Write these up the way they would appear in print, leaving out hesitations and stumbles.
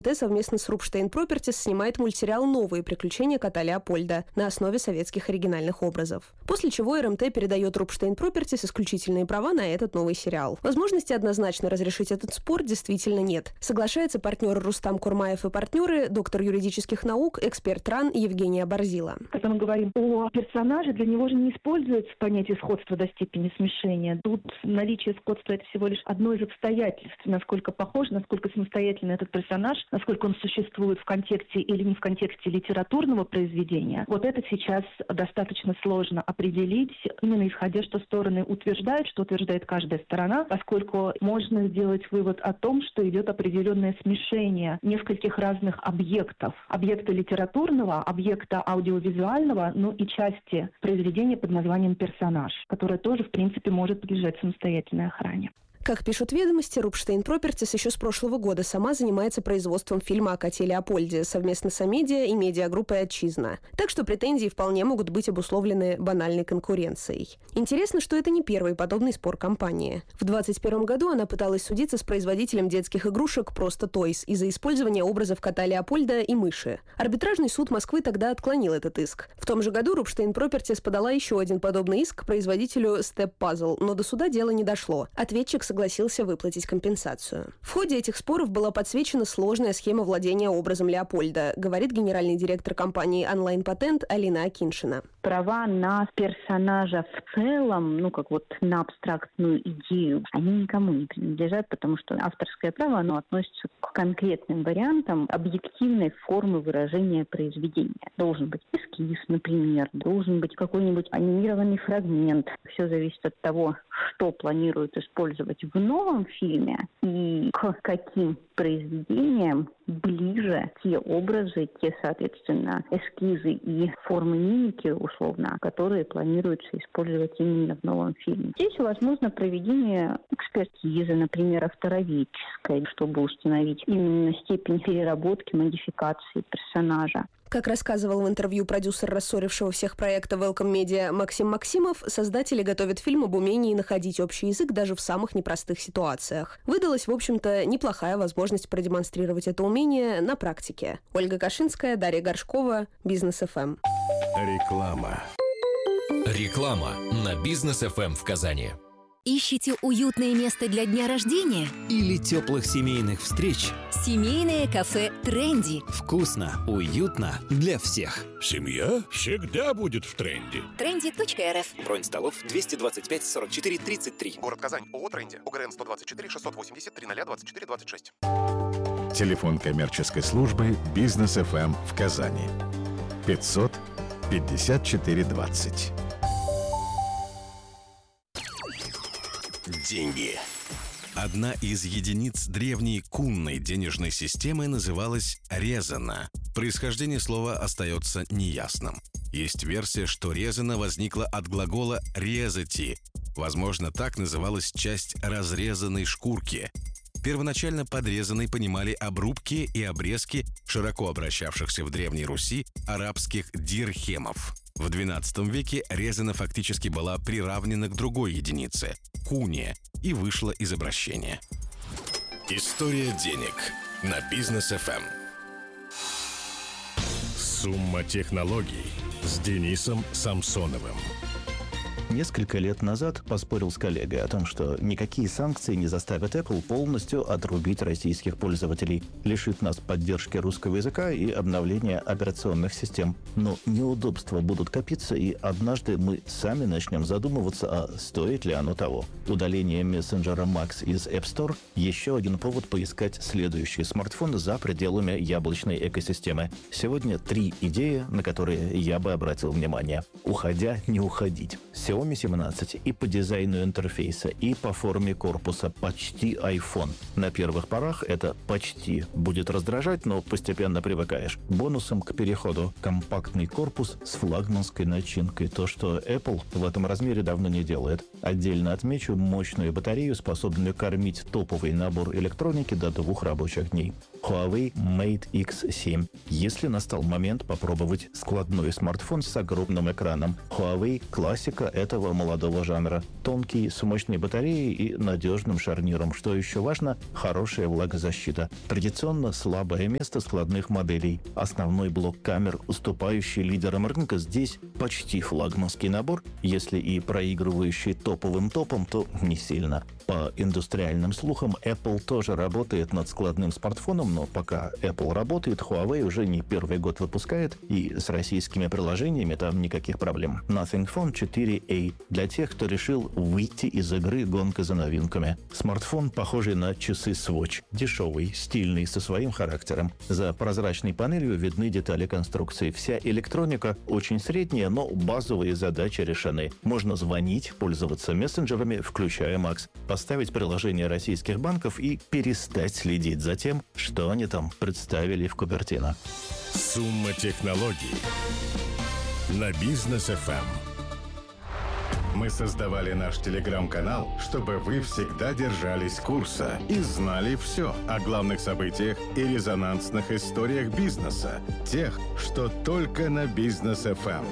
совместно с Rupstein Properties снимает мультсериал «Новые приключения кота Леопольда» на основе советских оригинальных образов. После чего РМТ передает Rupstein Properties исключительные права на этот новый сериал. Возможности однозначно разрешить этот спор действительно нет. Соглашается партнер Рустам Курмаев и партнеры, доктор юридических наук, эксперт РАН Евгения Борзила. Когда мы говорим о персонаже, для него же не используется понятие сходства до степени смешения. Тут наличие сходства – это всего лишь одно из обстоятельств, насколько похож, насколько самостоятельный этот персонаж, насколько он существует в контексте или не в контексте литературного произведения. Вот это сейчас достаточно сложно определить, именно исходя, что стороны утверждают, что утверждает каждая сторона, поскольку можно сделать вывод о том, что идет определенное смешение нескольких разных объектов. Объекта литературного, объекта аудиовизуального, ну и части произведения под названием «персонаж», которое тоже, в принципе, может подлежать самостоятельной охране. Как пишут «Ведомости», Rupstein Properties еще с прошлого года сама занимается производством фильма о коте Леопольде совместно с Амедиа и медиагруппой «Отчизна». Так что претензии вполне могут быть обусловлены банальной конкуренцией. Интересно, что это не первый подобный спор компании. В 2021 году она пыталась судиться с производителем детских игрушек «Просто Toys» из-за использования образов кота Леопольда и мыши. Арбитражный суд Москвы тогда отклонил этот иск. В том же году Rupstein Properties подала еще один подобный иск к производителю Step Puzzle, но до суда дело не дошло. Ответчик согласился выплатить компенсацию. В ходе этих споров была подсвечена сложная схема владения образом Леопольда, говорит генеральный директор компании «Онлайн Патент» Алина Акиншина. Права на персонажа в целом, как на абстрактную идею, они никому не принадлежат, потому что авторское право, оно относится к конкретным вариантам объективной формы выражения произведения. Должен быть эскиз, например, должен быть какой-нибудь анимированный фрагмент. Все зависит от того, что планируют использовать в новом фильме и к каким произведениям ближе те образы, те, соответственно, эскизы и формы мимики, условно, которые планируется использовать именно в новом фильме. Здесь возможно проведение экспертизы, например, автороведческой, чтобы установить именно степень переработки, модификации персонажа. Как рассказывал в интервью продюсер рассорившего всех проекта Welcome Media Максим Максимов, создатели готовят фильм об умении находить общий язык даже в самых непростых ситуациях. Выдалась, в общем-то, неплохая возможность продемонстрировать это умение на практике. Ольга Кашинская, Дарья Горшкова, Бизнес ФМ. Реклама на Бизнес ФМ в Казани. Ищете уютное место для дня рождения? Или теплых семейных встреч? Семейное кафе «Тренди». Вкусно, уютно для всех. Семья всегда будет в тренде. Trendy.rf. Бронь столов 225 44 33. Город Казань. ООО «Тренди». УГРН 124 680 300 24 26. Телефон коммерческой службы «Бизнес ФМ» в Казани. 500 54 20. Деньги. Одна из единиц древней кунной денежной системы называлась резана. Происхождение слова остается неясным. Есть версия, что резана возникла от глагола «резати». Возможно, так называлась часть разрезанной шкурки. Первоначально подрезанной понимали обрубки и обрезки широко обращавшихся в Древней Руси арабских дирхемов. В XII веке резана фактически была приравнена к другой единице – куне, и вышла из обращения. История денег на Бизнес ФМ. Сумма технологий с Денисом Самсоновым. Несколько лет назад поспорил с коллегой о том, что никакие санкции не заставят Apple полностью отрубить российских пользователей, лишит нас поддержки русского языка и обновления операционных систем. Но неудобства будут копиться, и однажды мы сами начнем задумываться, а стоит ли оно того. Удаление мессенджера Max из App Store – еще один повод поискать следующий смартфон за пределами яблочной экосистемы. Сегодня 3 идеи, на которые я бы обратил внимание. Уходя, не уходить. Xiaomi 17 и по дизайну интерфейса, и по форме корпуса почти iPhone. На первых порах это почти будет раздражать, но постепенно привыкаешь. Бонусом к переходу компактный корпус с флагманской начинкой. То, что Apple в этом размере давно не делает. Отдельно отмечу мощную батарею, способную кормить топовый набор электроники до 2 рабочих дней. Huawei Mate X7. Если настал момент попробовать складной смартфон с огромным экраном, Huawei – классика этого молодого жанра. Тонкий, с мощной батареей и надежным шарниром. Что еще важно – хорошая влагозащита. Традиционно слабое место складных моделей. Основной блок камер, уступающий лидерам рынка, здесь почти флагманский набор. Если и проигрывающий топовым топом, то не сильно. По индустриальным слухам, Apple тоже работает над складным смартфоном, но пока Apple работает, Huawei уже не первый год выпускает, и с российскими приложениями там никаких проблем. Nothing Phone 4a для тех, кто решил выйти из игры «Гонка за новинками». Смартфон, похожий на часы Swatch. Дешевый, стильный, со своим характером. За прозрачной панелью видны детали конструкции. Вся электроника очень средняя, но базовые задачи решены. Можно звонить, пользоваться мессенджерами, включая Max, поставить приложение российских банков и перестать следить за тем, что они там представили в Купертино. Сумма технологий на Бизнес FM. Мы создавали наш телеграм-канал, чтобы вы всегда держались курса и знали все о главных событиях и резонансных историях бизнеса. Тех, что только на Бизнес FM.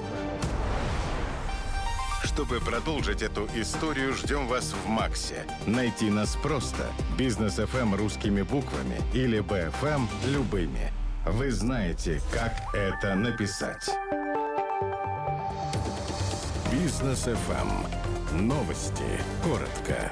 Чтобы продолжить эту историю, ждем вас в Максе. Найти нас просто. Бизнес FM русскими буквами или BFM любыми. Вы знаете, как это написать. Бизнес FM. Новости. Коротко.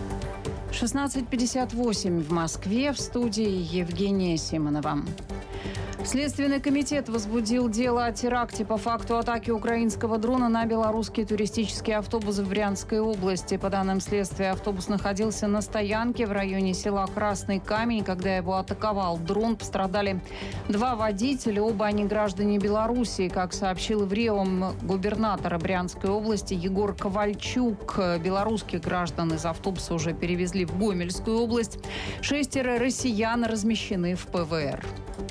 16:58 в Москве. В студии Евгения Симонова. Следственный комитет возбудил дело о теракте по факту атаки украинского дрона на белорусский туристический автобус в Брянской области. По данным следствия, автобус находился на стоянке в районе села Красный Камень. Когда его атаковал дрон, пострадали 2 водителя, оба они граждане Белоруссии. Как сообщил в РИА губернатора Брянской области Егор Ковальчук, белорусских граждан из автобуса уже перевезли в Гомельскую область. 6 россиян размещены в ПВР.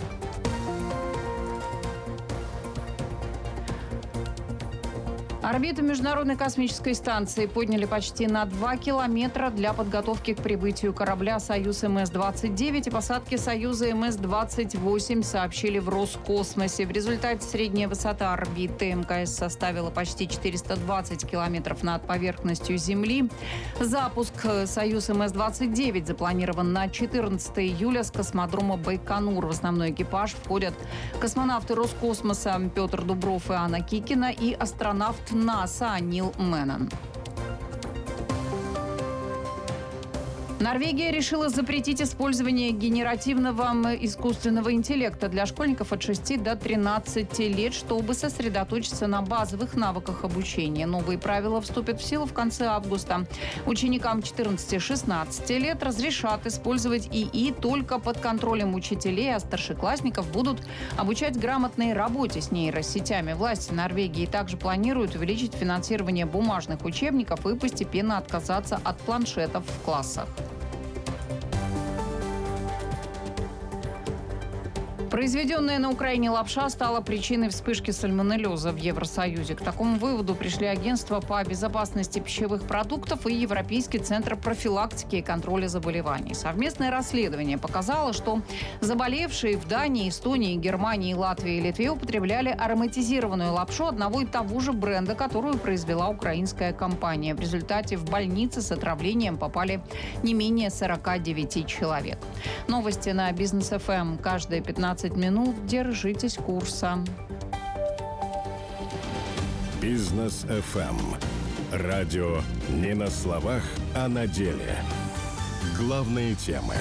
Орбиту Международной космической станции подняли почти на 2 километра для подготовки к прибытию корабля «Союз МС-29» и посадке «Союза МС-28», сообщили в Роскосмосе. В результате средняя высота орбиты МКС составила почти 420 километров над поверхностью Земли. Запуск «Союз МС-29» запланирован на 14 июля с космодрома Байконур. В основной экипаж входят космонавты Роскосмоса Петр Дубров и Анна Кикина и астронавт НАСА Нил Мэннон. Норвегия решила запретить использование генеративного искусственного интеллекта для школьников от 6 до 13 лет, чтобы сосредоточиться на базовых навыках обучения. Новые правила вступят в силу в конце августа. Ученикам 14-16 лет разрешат использовать ИИ только под контролем учителей, а старшеклассников будут обучать грамотной работе с нейросетями. Власти Норвегии также планируют увеличить финансирование бумажных учебников и постепенно отказаться от планшетов в классах. Произведенная на Украине лапша стала причиной вспышки сальмонеллеза в Евросоюзе. К такому выводу пришли агентство по безопасности пищевых продуктов и Европейский центр профилактики и контроля заболеваний. Совместное расследование показало, что заболевшие в Дании, Эстонии, Германии, Латвии и Литве употребляли ароматизированную лапшу одного и того же бренда, которую произвела украинская компания. В результате в больницы с отравлением попали не менее 49 человек. Новости на Бизнес FM каждые 15 минут. Держитесь курса. Бизнес FM. Радио не на словах, а на деле. Главные темы.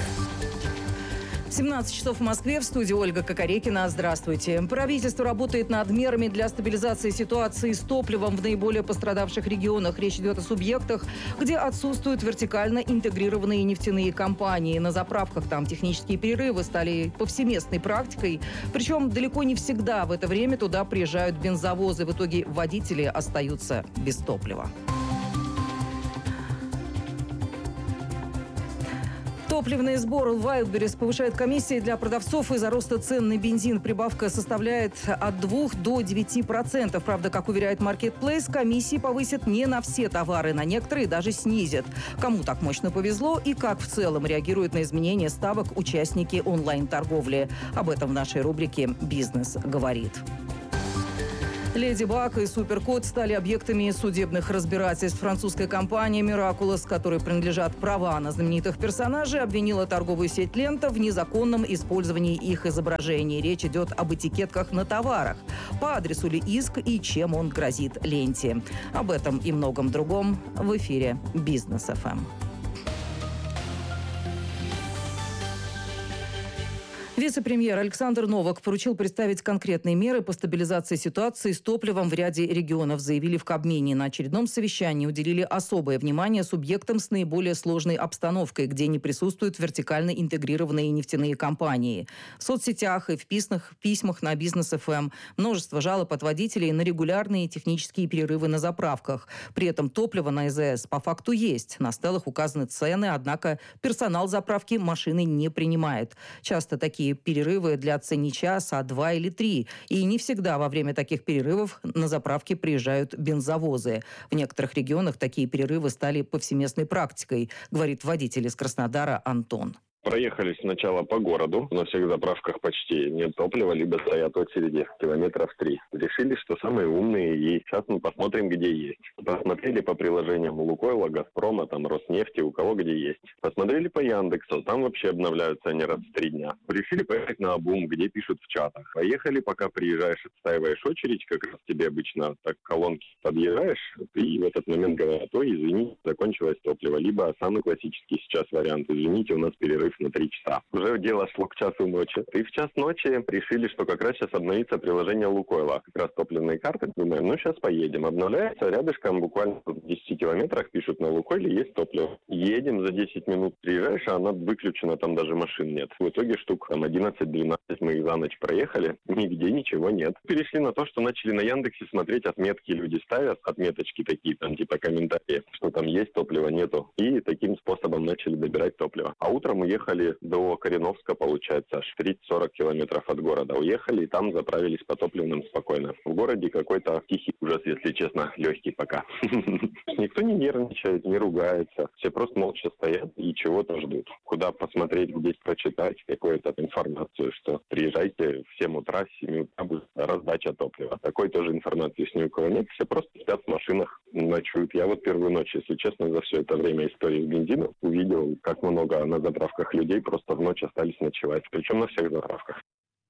17 часов в Москве. В студии Ольга Кокорекина. Здравствуйте. Правительство работает над мерами для стабилизации ситуации с топливом в наиболее пострадавших регионах. Речь идет о субъектах, где отсутствуют вертикально интегрированные нефтяные компании. На заправках там технические перерывы стали повсеместной практикой. Причем далеко не всегда в это время туда приезжают бензовозы. В итоге водители остаются без топлива. Топливный сбор Wildberries повышает комиссии для продавцов из-за роста цен на бензин. Прибавка составляет от 2 до 9%. Правда, как уверяет Marketplace, комиссии повысят не на все товары, на некоторые даже снизят. Кому так мощно повезло и как в целом реагируют на изменения ставок участники онлайн-торговли. Об этом в нашей рубрике «Бизнес говорит». Леди Баг и Суперкот стали объектами судебных разбирательств. Французская компания Miraculous, которой принадлежат права на знаменитых персонажей, обвинила торговую сеть «Лента» в незаконном использовании их изображений. Речь идет об этикетках на товарах. По адресу ли иск и чем он грозит «Ленте». Об этом и многом другом в эфире «Бизнес ФМ». Вице-премьер Александр Новак поручил представить конкретные меры по стабилизации ситуации с топливом в ряде регионов, заявили в Кабмине. На очередном совещании уделили особое внимание субъектам с наиболее сложной обстановкой, где не присутствуют вертикально интегрированные нефтяные компании. В соцсетях и в письмах на Бизнес ФМ множество жалоб от водителей на регулярные технические перерывы на заправках. При этом топливо на АЗС по факту есть. На стеллах указаны цены, однако персонал заправки машины не принимает. Часто такие перерывы длятся не час, а 2 или 3. И не всегда во время таких перерывов на заправке приезжают бензовозы. В некоторых регионах такие перерывы стали повсеместной практикой, говорит водитель из Краснодара Антон. Проехали сначала по городу. На всех заправках почти нет топлива, либо стоят очереди километров 3. Решили, что самые умные, и сейчас мы посмотрим, где есть. Посмотрели по приложениям Лукойла, Газпрома, там Роснефти, у кого где есть. Посмотрели по Яндексу, там вообще обновляются они раз в 3 дня. Решили поехать на Обум, где пишут в чатах. Поехали, пока приезжаешь, отстаиваешь очередь, как раз тебе обычно так колонки подъезжаешь, и в этот момент говорят: ой, извините, закончилось топливо. Либо самый классический сейчас вариант: извините, у нас перерыв на 3 часа. Уже дело шло к часу ночи. И в час ночи решили, что как раз сейчас обновится приложение Лукойла. Как раз топливные карты. Думаем, ну сейчас поедем. Обновляется рядышком, буквально в 10 километрах пишут: на Лукойле есть топливо. Едем, за 10 минут приезжаешь, а она выключена, там даже машин нет. В итоге штук там 11-12 мы их за ночь проехали. Нигде ничего нет. Перешли на то, что начали на Яндексе смотреть отметки. Люди ставят отметочки такие, там типа комментарии, что там есть топливо, нету. И таким способом начали добирать топливо. А утром уехали до Кореновска, получается, аж 30-40 километров от города. Уехали и там заправились по топливным спокойно. В городе какой-то тихий ужас, если честно, легкий пока. Никто не нервничает, не ругается. Все просто молча стоят и чего-то ждут. Куда посмотреть, где прочитать какую-то информацию, что приезжайте в 7 утра, с 7 утра будет раздача топлива. Такой тоже информации с ни у кого нет. Все просто спят в машинах, ночуют. Я вот первую ночь, если честно, за все это время истории с бензином увидел, как много на заправках людей просто в ночь остались ночевать. Причем на всех заправках.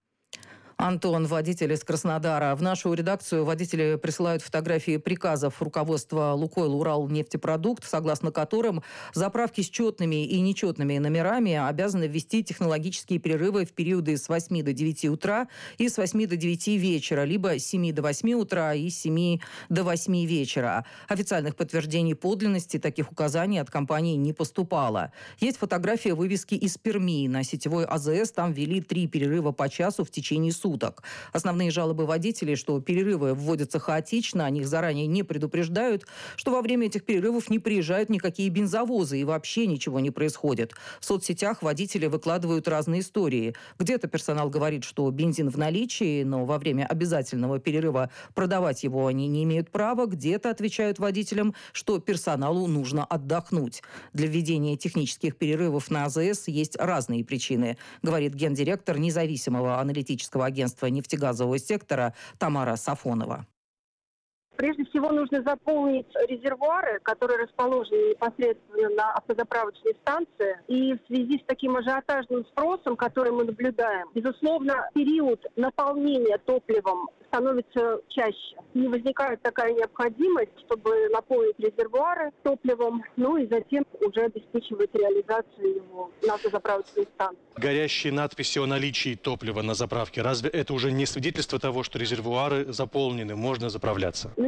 Антон, водитель из Краснодара. В нашу редакцию водители присылают фотографии приказов руководства «Лукойл Уралнефтепродукт», согласно которым заправки с четными и нечетными номерами обязаны ввести технологические перерывы в периоды с 8 до 9 утра и с 8 до 9 вечера, либо с 7 до 8 утра и с 7 до 8 вечера. Официальных подтверждений подлинности таких указаний от компании не поступало. Есть фотография вывески из Перми. На сетевой АЗС там ввели 3 перерыва по часу в течение суток. Основные жалобы водителей, что перерывы вводятся хаотично, о них заранее не предупреждают, что во время этих перерывов не приезжают никакие бензовозы и вообще ничего не происходит. В соцсетях водители выкладывают разные истории. Где-то персонал говорит, что бензин в наличии, но во время обязательного перерыва продавать его они не имеют права. Где-то отвечают водителям, что персоналу нужно отдохнуть. Для введения технических перерывов на АЗС есть разные причины, говорит гендиректор независимого аналитического агентства нефтегазового сектора Тамара Сафонова. Прежде всего нужно заполнить резервуары, которые расположены непосредственно на автозаправочной станции. И в связи с таким ажиотажным спросом, который мы наблюдаем, безусловно, период наполнения топливом становится чаще. Не возникает такая необходимость, чтобы наполнить резервуары топливом, ну и затем уже обеспечивать реализацию его на автозаправочной станции. Горящие надписи о наличии топлива на заправке, разве это уже не свидетельство того, что резервуары заполнены, можно заправляться? На текущий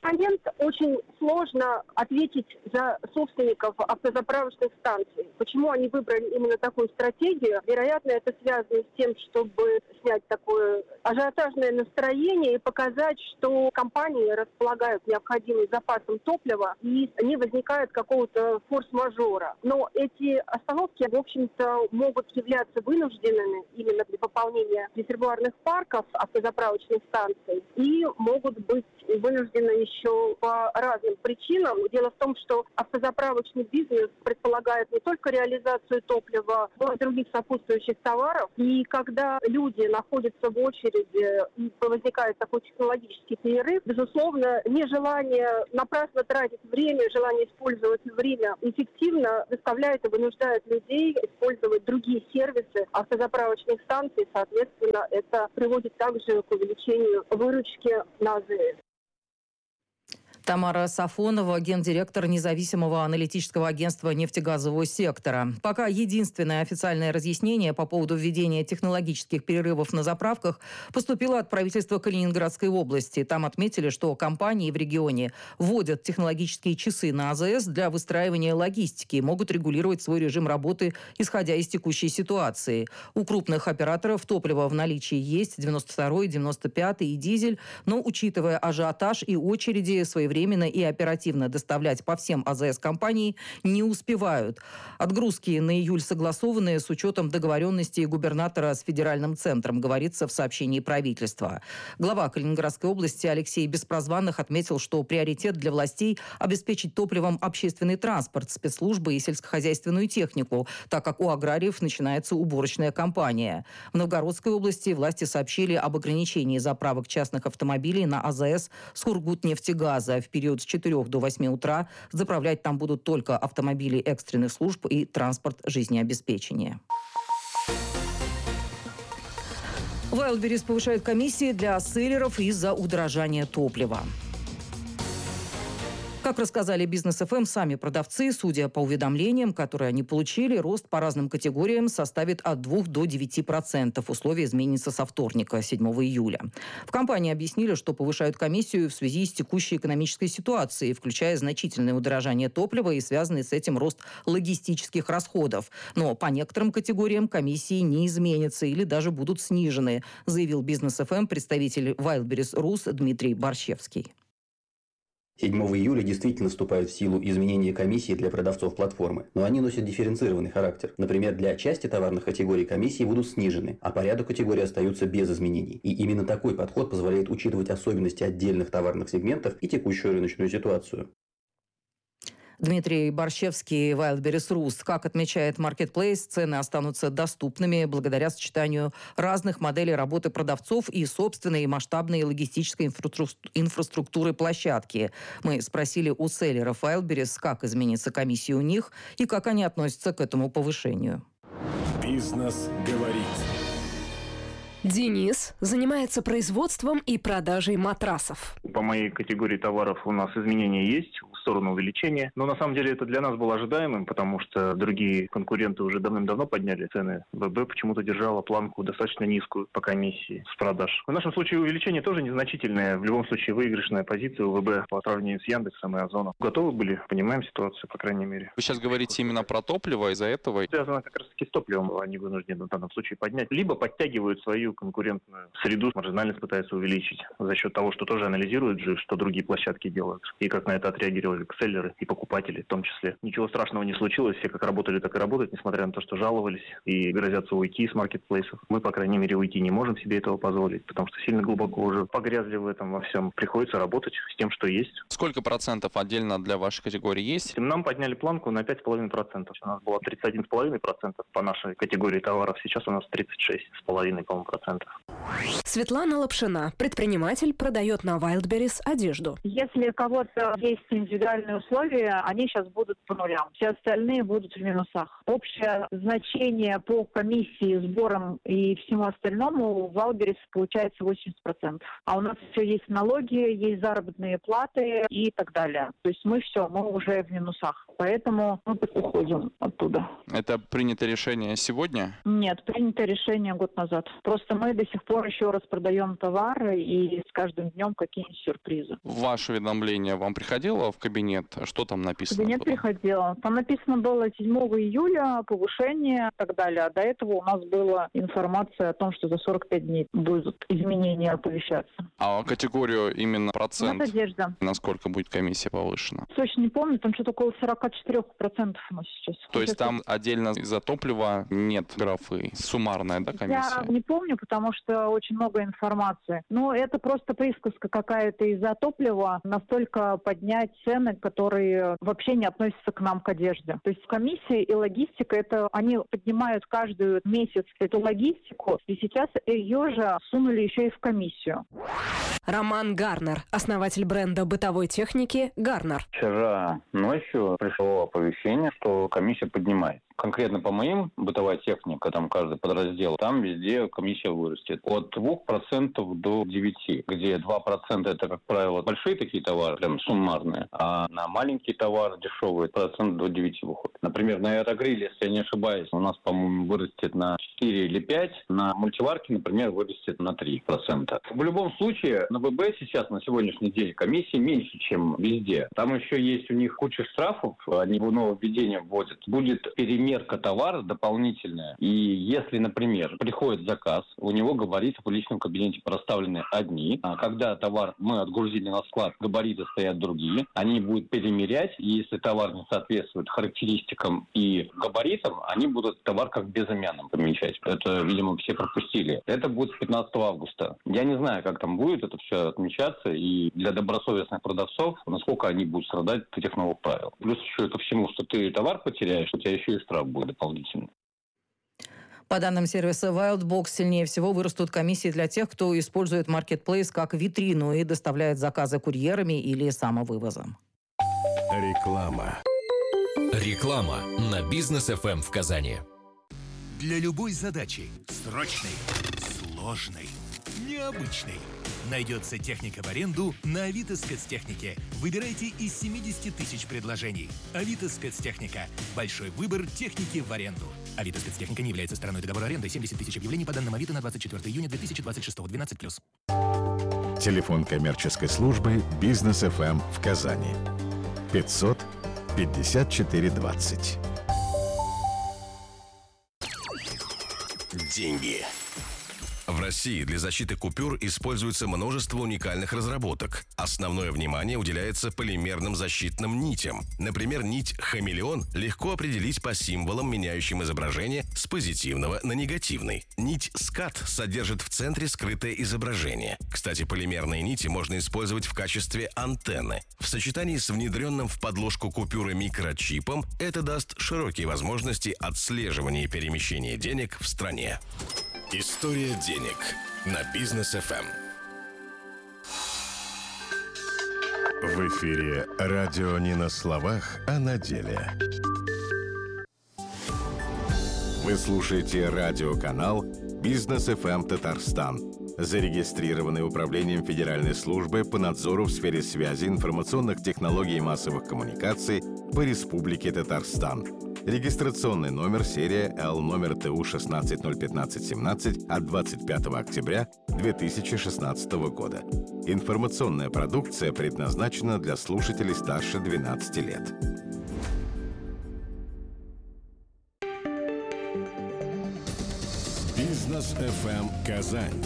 момент очень сложно ответить за собственников автозаправочных станций. Почему они выбрали именно такую стратегию? Вероятно, это связано с тем, чтобы снять такое ажиотажное настроение и показать, что компании располагают необходимым запасом топлива и не возникает какого-то форс-мажора. Но эти остановки, в общем-то, могут являться вынужденными именно для пополнения резервуарных парков автозаправочных станций и могут быть вынуждены еще по разным причинам. Дело в том, что автозаправочный бизнес предполагает не только реализацию топлива, но и других сопутствующих товаров. И когда люди находятся в очереди и возникает такой технологический перерыв, безусловно, нежелание напрасно тратить время, желание использовать время эффективно заставляет и вынуждает людей использовать другие сервисы автозаправочных станций. Соответственно, это приводит также к увеличению выручки на АЗС. Тамара Сафонова, гендиректор независимого аналитического агентства нефтегазового сектора. Пока единственное официальное разъяснение по поводу введения технологических перерывов на заправках поступило от правительства Калининградской области. Там отметили, что компании в регионе вводят технологические часы на АЗС для выстраивания логистики и могут регулировать свой режим работы, исходя из текущей ситуации. У крупных операторов топливо в наличии есть 92-й, 95-й и дизель, но, учитывая ажиотаж и очереди, своевременно и оперативно доставлять по всем АЗС компании не успевают. Отгрузки на июль согласованы с учетом договоренности губернатора с федеральным центром, говорится в сообщении правительства. Глава Калининградской области Алексей Беспрозванных отметил, что приоритет для властей обеспечить топливом общественный транспорт, спецслужбы и сельскохозяйственную технику, так как у аграриев начинается уборочная кампания. В Новгородской области власти сообщили об ограничении заправок частных автомобилей на АЗС Сургутнефтегаза. В период с 4 до 8 утра заправлять там будут только автомобили экстренных служб и транспорт жизнеобеспечения. Wildberries повышает комиссии для селлеров из-за удорожания топлива. Как рассказали Бизнес ФМ сами продавцы, судя по уведомлениям, которые они получили, рост по разным категориям составит от 2 до 9%. Условия изменятся со вторника, 7 июля. В компании объяснили, что повышают комиссию в связи с текущей экономической ситуацией, включая значительное удорожание топлива и связанный с этим рост логистических расходов. Но по некоторым категориям комиссии не изменятся или даже будут снижены, заявил Бизнес ФМ представитель Wildberries Рус Дмитрий Борщевский. 7 июля действительно вступают в силу изменения комиссии для продавцов платформы, но они носят дифференцированный характер. Например, для части товарных категорий комиссии будут снижены, а по ряду категорий остаются без изменений. И именно такой подход позволяет учитывать особенности отдельных товарных сегментов и текущую рыночную ситуацию. Дмитрий Борщевский, Wildberries Rus. Как отмечает Marketplace, цены останутся доступными благодаря сочетанию разных моделей работы продавцов и собственной и масштабной логистической инфраструктуры площадки. Мы спросили у селлеров Wildberries, как изменится комиссия у них и как они относятся к этому повышению. Бизнес говорит. Денис занимается производством и продажей матрасов. По моей категории товаров у нас изменения есть в сторону увеличения. Но на самом деле это для нас было ожидаемым, потому что другие конкуренты уже давным-давно подняли цены. ВБ почему-то держала планку достаточно низкую по комиссии с продаж. В нашем случае увеличение тоже незначительное. В любом случае выигрышная позиция у ВБ по сравнению с Яндексом и Озоном. Готовы были, понимаем ситуацию, по крайней мере. Вы сейчас говорите именно про топливо, из-за этого? Связано как раз таки с топливом. Они вынуждены в данном случае поднять. Либо подтягивают свою конкурентную среду, маржинальность пытаются увеличить за счет того, что тоже анализируют же, что другие площадки делают. И как на это отреагировали селлеры и покупатели в том числе. Ничего страшного не случилось. Все как работали, так и работают, несмотря на то, что жаловались и грозятся уйти с маркетплейсов. Мы, по крайней мере, уйти не можем себе этого позволить, потому что сильно глубоко уже погрязли в этом во всем. Приходится работать с тем, что есть. Сколько процентов отдельно для вашей категории есть? Нам подняли планку на 5,5%. У нас было 31,5% по нашей категории товаров. Сейчас у нас 36,5%, по-моему, процентов. Светлана Лапшина, предприниматель, продает на Wildberries одежду. Если у кого-то есть индивидуальные условия, они сейчас будут по нулям. Все остальные будут в минусах. Общее значение по комиссии, сборам и всему остальному в Wildberries получается 80%. А у нас еще есть налоги, есть заработные платы и так далее. То есть мы уже в минусах. Поэтому мы уходим оттуда. Это принято решение сегодня? Нет, принято решение год назад. Просто Просто мы до сих пор еще распродаем товары, и с каждым днем какие-нибудь сюрпризы. Ваше уведомление вам приходило в кабинет? Что там написано? В кабинет приходило. Там написано было 7 июля повышение и так далее. А до этого у нас была информация о том, что за 45 дней будут изменения оповещаться. А категорию именно процент? Это одежда. Насколько будет комиссия повышена? Точно не помню, там что-то около 44% у нас сейчас. То есть там отдельно за топливо нет графы? Суммарная, да, комиссия? Я не помню, потому что очень много информации. Но это просто присказка какая-то из-за топлива. Настолько поднять цены, которые вообще не относятся к нам, к одежде. То есть комиссия и логистика, это они поднимают каждый месяц эту логистику. И сейчас ее же сунули еще и в комиссию. Роман Гарнер, основатель бренда бытовой техники «Гарнер». Вчера ночью пришло оповещение, что комиссия поднимает. Конкретно по моим бытовая техника, там каждый подраздел, там везде комиссия вырастет. От 2% до 9%, где 2% это, как правило, большие такие товары, прям суммарные, а на маленькие товары, дешевые, процент до 9 выходит. Например, на аэрогриле, если я не ошибаюсь, у нас, по-моему, вырастет на 4 или 5, на мультиварке, например, вырастет на 3%. В любом случае, на ВБ сейчас, на сегодняшний день, комиссии меньше, чем везде. Там еще есть у них куча штрафов, они нововведения вводят. Будет перемерка товара дополнительная. И если, например, приходит заказ, у него габариты в личном кабинете проставлены одни, а когда товар мы отгрузили на склад, габариты стоят другие, они будут перемерять, и если товар не соответствует характеристикам и габаритам, они будут товар как безымянным помечать. Это, видимо, все пропустили. Это будет с 15 августа. Я не знаю, как там будет это все отмечаться, и для добросовестных продавцов, насколько они будут страдать от этих новых правил. Плюс еще ко всему, что ты товар потеряешь, у тебя еще и штраф будет дополнительный. По данным сервиса Wildbox, сильнее всего вырастут комиссии для тех, кто использует маркетплейс как витрину и доставляет заказы курьерами или самовывозом. Реклама. Реклама на Бизнес ФМ в Казани. Для любой задачи, срочной, сложной, необычной, найдется техника в аренду на Авито Спецтехнике. Выбирайте из 70 тысяч предложений. Авито Спецтехника. Большой выбор техники в аренду. Авито Спецтехника не является стороной договора аренды. 70 тысяч объявлений по данным Авито на 24 июня 2026. 12+. Телефон коммерческой службы «Бизнес ФМ» в Казани. 500 54 20. Деньги. В России для защиты купюр используется множество уникальных разработок. Основное внимание уделяется полимерным защитным нитям. Например, нить «Хамелеон» легко определить по символам, меняющим изображение с позитивного на негативный. Нить «Скат» содержит в центре скрытое изображение. Кстати, полимерные нити можно использовать в качестве антенны. В сочетании с внедренным в подложку купюры микрочипом это даст широкие возможности отслеживания и перемещения денег в стране. История денег на Бизнес ФМ. В эфире радио не на словах, а на деле. Вы слушаете радиоканал «Бизнес ФМ Татарстан», зарегистрированный Управлением Федеральной службы по надзору в сфере связи, информационных технологий и массовых коммуникаций по Республике Татарстан. Регистрационный номер серия Л номер ТУ 16-015-17 от 25 октября 2016 года. Информационная продукция предназначена для слушателей старше 12 лет. Бизнес ФМ Казань.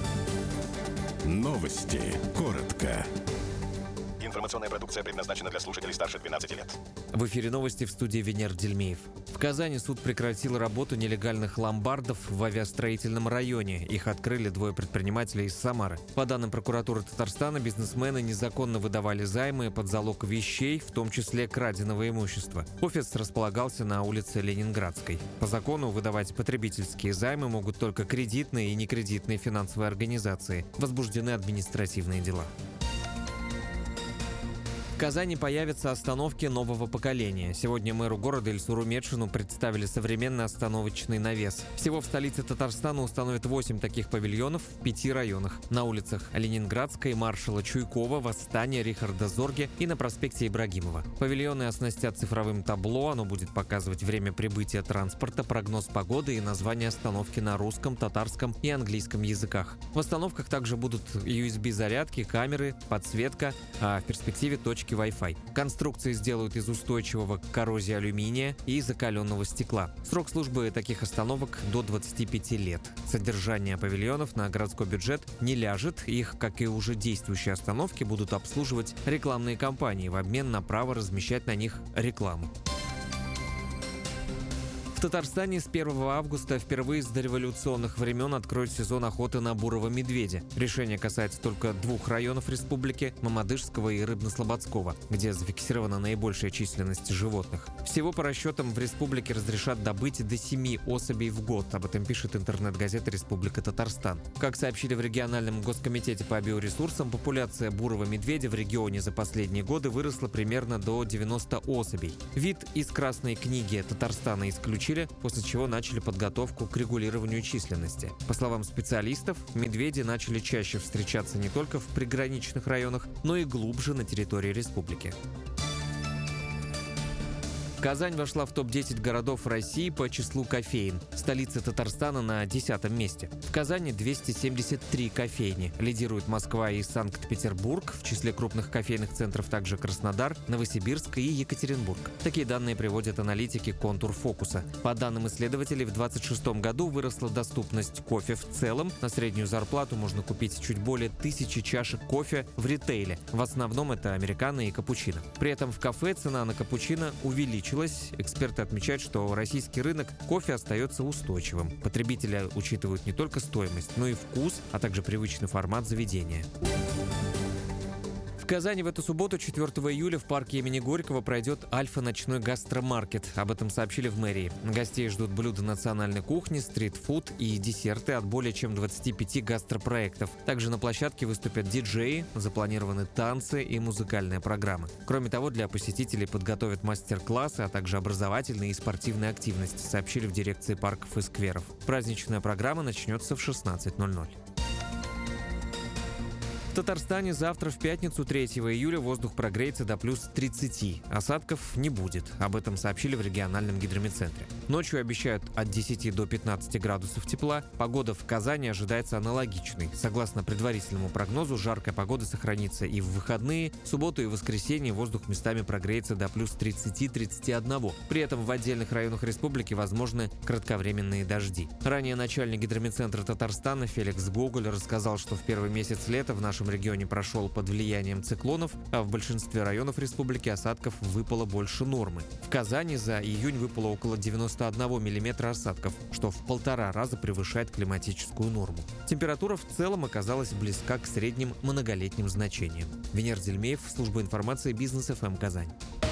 Новости. Коротко. Информационная продукция предназначена для слушателей старше 12 лет. В эфире новости, в студии Венер Дельмеев. В Казани суд прекратил работу нелегальных ломбардов в авиастроительном районе. Их открыли двое предпринимателей из Самары. По данным прокуратуры Татарстана, бизнесмены незаконно выдавали займы под залог вещей, в том числе краденого имущества. Офис располагался на улице Ленинградской. По закону выдавать потребительские займы могут только кредитные и некредитные финансовые организации. Возбуждены административные дела. В Казани появятся остановки нового поколения. Сегодня мэру города Ильсуру Метшину представили современный остановочный навес. Всего в столице Татарстана установят 8 таких павильонов в 5 районах. На улицах Ленинградской, Маршала Чуйкова, Восстания, Рихарда Зорге и на проспекте Ибрагимова. Павильоны оснастят цифровым табло, оно будет показывать время прибытия транспорта, прогноз погоды и название остановки на русском, татарском и английском языках. В остановках также будут USB-зарядки, камеры, подсветка, а в перспективе точки Wi-Fi. Конструкции сделают из устойчивого к коррозии алюминия и закаленного стекла. Срок службы таких остановок до 25 лет. Содержание павильонов на городской бюджет не ляжет. Их, как и уже действующие остановки, будут обслуживать рекламные кампании в обмен на право размещать на них рекламу. В Татарстане с 1 августа впервые с дореволюционных времен откроют сезон охоты на бурого медведя. Решение касается только 2 районов республики – Мамадышского и Рыбно-Слободского, где зафиксирована наибольшая численность животных. Всего по расчетам в республике разрешат добыть до 7 особей в год. Об этом пишет интернет-газета «Республика Татарстан». Как сообщили в региональном госкомитете по биоресурсам, популяция бурого медведя в регионе за последние годы выросла примерно до 90 особей. Вид из Красной книги Татарстана исключили, после чего начали подготовку к регулированию численности. По словам специалистов, медведи начали чаще встречаться не только в приграничных районах, но и глубже на территории республики. Казань вошла в топ-10 городов России по числу кофеен. Столица Татарстана на 10-м месте. В Казани 273 кофейни. Лидируют Москва и Санкт-Петербург. В числе крупных кофейных центров также Краснодар, Новосибирск и Екатеринбург. Такие данные приводят аналитики «Контур Фокуса». По данным исследователей, в 2026 году выросла доступность кофе в целом. На среднюю зарплату можно купить чуть более 1000 чашек кофе в ритейле. В основном это американо и капучино. При этом в кафе цена на капучино увеличилась. Эксперты отмечают, что российский рынок кофе остается устойчивым. Потребители учитывают не только стоимость, но и вкус, а также привычный формат заведения. В Казани в эту субботу, 4 июля, в парке имени Горького пройдет Альфа-ночной гастромаркет. Об этом сообщили в мэрии. Гостей ждут блюда национальной кухни, стрит-фуд и десерты от более чем 25 гастропроектов. Также на площадке выступят диджеи, запланированы танцы и музыкальная программа. Кроме того, для посетителей подготовят мастер-классы, а также образовательные и спортивные активности, сообщили в дирекции парков и скверов. Праздничная программа начнется в 16:00. В Татарстане завтра в пятницу, 3 июля, воздух прогреется до плюс 30. Осадков не будет. Об этом сообщили в региональном гидрометцентре. Ночью обещают от 10 до 15 градусов тепла. Погода в Казани ожидается аналогичной. Согласно предварительному прогнозу, жаркая погода сохранится и в выходные. В субботу и воскресенье воздух местами прогреется до плюс 30-31. При этом в отдельных районах республики возможны кратковременные дожди. Ранее начальник гидрометцентра Татарстана Феликс Гоголь рассказал, что в первый месяц лета в нашем регионе прошел под влиянием циклонов, а в большинстве районов республики осадков выпало больше нормы. В Казани за июнь выпало около 91 миллиметра осадков, что в 1,5 раза превышает климатическую норму. Температура в целом оказалась близка к средним многолетним значениям. Венер Дельмеев, служба информации «Бизнес ФМ» Казань.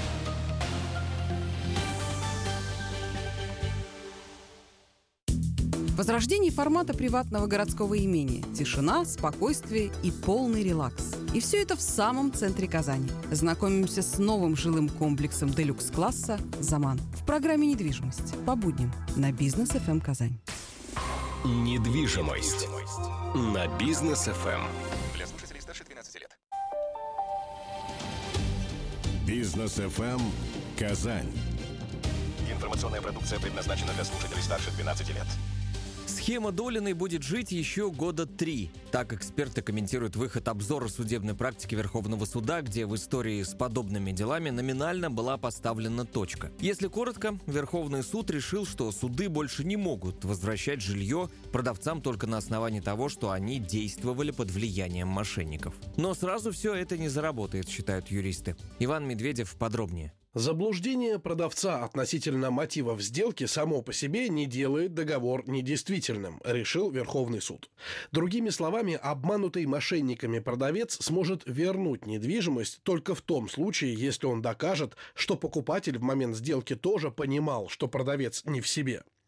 Возрождение формата приватного городского имения. Тишина, спокойствие и полный релакс. И все это в самом центре Казани. Знакомимся с новым жилым комплексом делюкс-класса «Заман» в программе «Недвижимость» по будням на Бизнес ФМ Казань. Недвижимость на Бизнес ФМ. Для слушателей старше 12 лет. Бизнес ФМ Казань. Информационная продукция предназначена для слушателей старше 12 лет. Схема Долиной будет жить еще года 3. Так эксперты комментируют выход обзора судебной практики Верховного суда, где в истории с подобными делами номинально была поставлена точка. Если коротко, Верховный суд решил, что суды больше не могут возвращать жилье продавцам только на основании того, что они действовали под влиянием мошенников. Но сразу все это не заработает, считают юристы. Иван Медведев подробнее. Заблуждение продавца относительно мотивов сделки само по себе не делает договор недействительным, решил Верховный суд. Другими словами, обманутый мошенниками продавец сможет вернуть недвижимость только в том случае, если он докажет, что покупатель в момент сделки тоже понимал, что продавец не в себе.